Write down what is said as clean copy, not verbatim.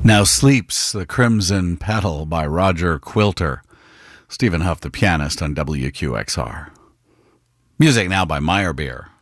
Now Sleeps, the Crimson Petal by Roger Quilter. Stephen Huff, the pianist on WQXR. Music now by Meyerbeer.